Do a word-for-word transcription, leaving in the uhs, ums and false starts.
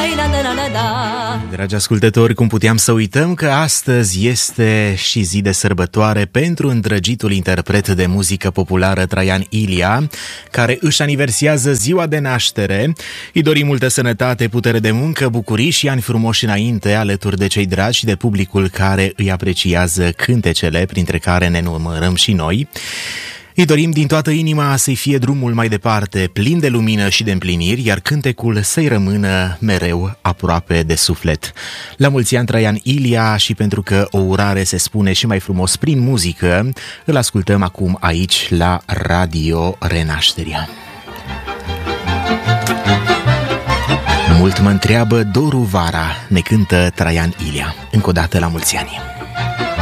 Dragi ascultători, cum puteam să uităm că astăzi este și zi de sărbătoare pentru îndrăgitul interpret de muzică populară Traian Ilia, care își aniversează ziua de naștere. Îi dorim multă sănătate, putere de muncă, bucurii și ani frumoși înainte, alături de cei dragi și de publicul care îi apreciază cântecele, printre care ne numărăm și noi. Îi dorim din toată inima să-i fie drumul mai departe, plin de lumină și de împliniri, iar cântecul să-i rămână mereu aproape de suflet. La mulți ani, Traian Ilia, și pentru că o urare se spune și mai frumos prin muzică, îl ascultăm acum aici la Radio Renașterea. Mult mă întreabă Doru Vara, ne cântă Traian Ilia. Încă o dată la mulți ani.